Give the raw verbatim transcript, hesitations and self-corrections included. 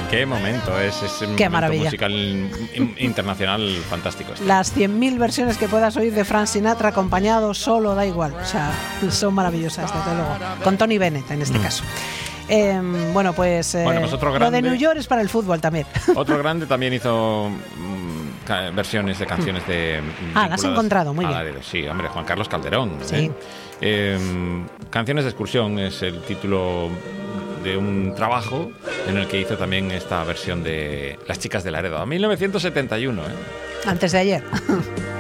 Qué momento, es, es un Qué momento maravilla. musical in- internacional fantástico. Este. Las cien mil versiones que puedas oír de Frank Sinatra acompañado, solo, da igual. O sea, son maravillosas, desde luego. Con Tony Bennett, en este mm. caso. Eh, bueno, pues, eh, bueno, pues otro grande, lo de New York es para el fútbol también. Otro grande también hizo mm, ca- versiones de canciones de... Ah, las has encontrado, muy bien. De, sí, hombre, Juan Carlos Calderón. Sí. ¿eh? Eh, Canciones de excursión es el título de un trabajo en el que hizo también esta versión de Las chicas de Laredo, mil novecientos setenta y uno. ¿eh? Antes de ayer.